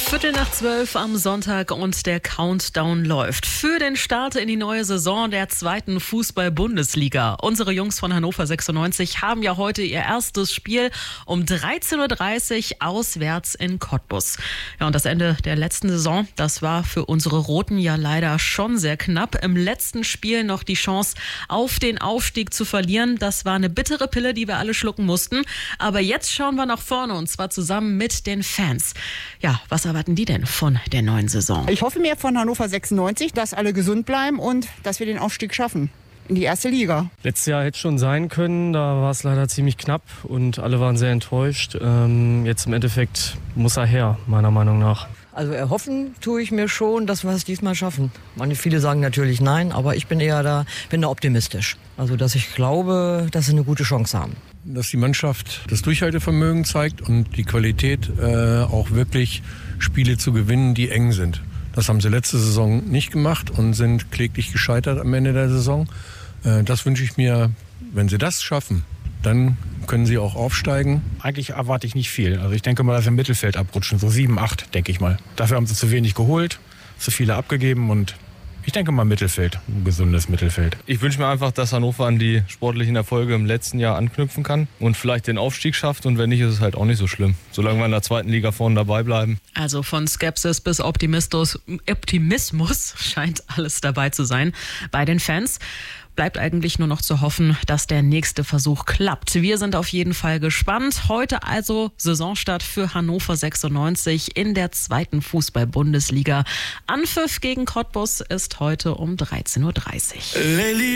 11:15 am Sonntag und der Countdown läuft für den Start in die neue Saison der 2. Fußball-Bundesliga. Unsere Jungs von Hannover 96 haben ja heute ihr erstes Spiel um 13:30 Uhr auswärts in Cottbus. Ja, und das Ende der letzten Saison, das war für unsere Roten ja leider schon sehr knapp. Im letzten Spiel noch die Chance auf den Aufstieg zu verlieren. Das war eine bittere Pille, die wir alle schlucken mussten. Aber jetzt schauen wir nach vorne und zwar zusammen mit den Fans. Ja, was erwarten die denn von der neuen Saison? Ich hoffe mir von Hannover 96, dass alle gesund bleiben und dass wir den Aufstieg schaffen in die erste Liga. Letztes Jahr hätte es schon sein können, da war es leider ziemlich knapp und alle waren sehr enttäuscht. Jetzt im Endeffekt muss er her, meiner Meinung nach. Also erhoffen tue ich mir schon, dass wir es diesmal schaffen. Viele sagen natürlich nein, aber ich bin da optimistisch. Also dass ich glaube, dass sie eine gute Chance haben. Dass die Mannschaft das Durchhaltevermögen zeigt und die Qualität, auch wirklich Spiele zu gewinnen, die eng sind. Das haben sie letzte Saison nicht gemacht und sind kläglich gescheitert am Ende der Saison. Das wünsche ich mir, wenn sie das schaffen, dann können sie auch aufsteigen. Eigentlich erwarte ich nicht viel. Also ich denke mal, dass wir im Mittelfeld abrutschen, so 7, 8, denke ich mal. Dafür haben sie zu wenig geholt, zu viele abgegeben und ich denke mal Mittelfeld, ein gesundes Mittelfeld. Ich wünsche mir einfach, dass Hannover an die sportlichen Erfolge im letzten Jahr anknüpfen kann und vielleicht den Aufstieg schafft. Und wenn nicht, ist es halt auch nicht so schlimm. Solange wir in der 2. Liga vorne dabei bleiben. Also von Skepsis bis Optimismus scheint alles dabei zu sein bei den Fans. Bleibt eigentlich nur noch zu hoffen, dass der nächste Versuch klappt. Wir sind auf jeden Fall gespannt. Heute also Saisonstart für Hannover 96 in der 2. Fußball-Bundesliga. Anpfiff gegen Cottbus ist heute um 13:30 Uhr.